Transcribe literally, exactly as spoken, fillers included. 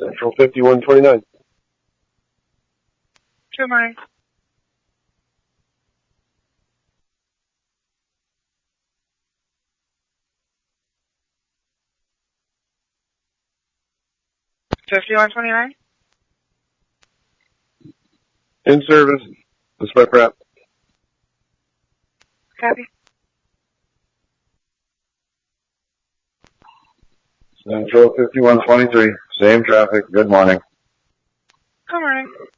Central fifty-one twenty-nine. Good morning. fifty-one twenty-nine? In service. Dispatch wrap. Copy. Central fifty-one twenty-three. Same traffic. Good morning. Good morning.